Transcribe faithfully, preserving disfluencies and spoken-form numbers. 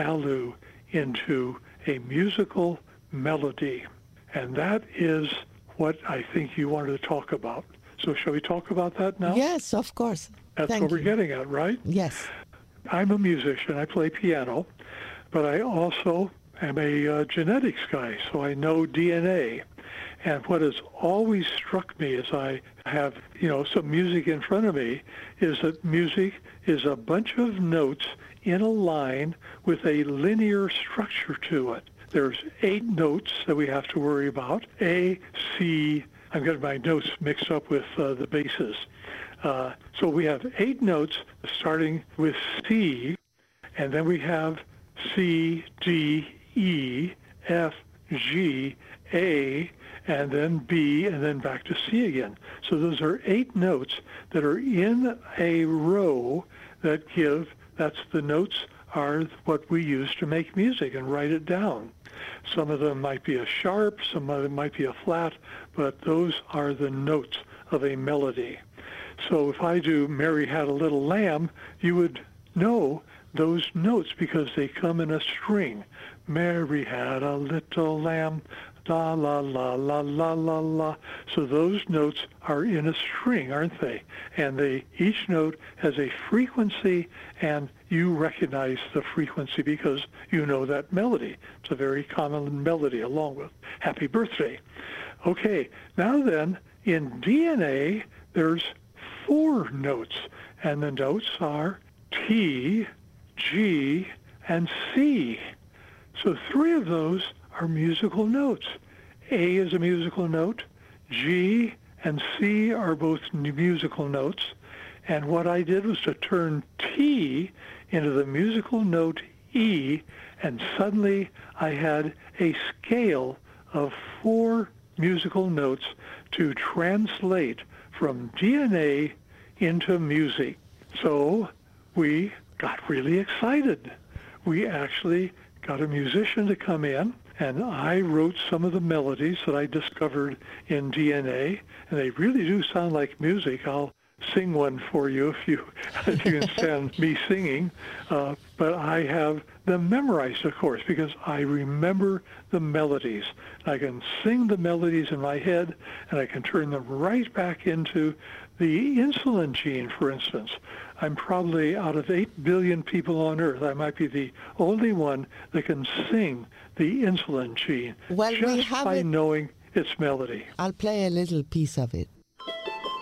halloo into a musical melody. And that is what I think you wanted to talk about. So shall we talk about that now? Yes, of course. That's Thank what we're you. getting at, right? Yes. I'm a musician. I play piano, but I also am a uh, genetics guy, so I know D N A. And what has always struck me as I have, you know, some music in front of me is that music is a bunch of notes in a line with a linear structure to it. There's eight notes that we have to worry about. A, C, I'm getting my notes mixed up with uh, the basses. Uh, so we have eight notes starting with C, and then we have C, D, E, F, G, A, and then B, and then back to C again. So those are eight notes that are in a row that give, that's the notes are what we use to make music and write it down. Some of them might be a sharp, some of them might be a flat, but those are the notes of a melody. So if I do Mary Had a Little Lamb, you would know those notes because they come in a string. Mary had a little lamb, la, la, la, la, la, la, la. So those notes are in a string, aren't they? And they, each note has a frequency, and you recognize the frequency because you know that melody. It's a very common melody along with Happy Birthday. Okay, now then, in D N A, there's four notes, and the notes are T, G, and C. So three of those are musical notes. A is a musical note, G and C are both musical notes, and what I did was to turn T into the musical note E, and suddenly I had a scale of four musical notes to translate from D N A into music. So we got really excited. We actually got a musician to come in, and I wrote some of the melodies that I discovered in D N A, and they really do sound like music. I'll sing one for you if you, if you can stand me singing. Uh, but I have them memorized, of course, because I remember the melodies. I can sing the melodies in my head, and I can turn them right back into the insulin gene, for instance. I'm probably, out of eight billion people on Earth, I might be the only one that can sing the insulin gene Well, just we have by it. knowing its melody. I'll play a little piece of it.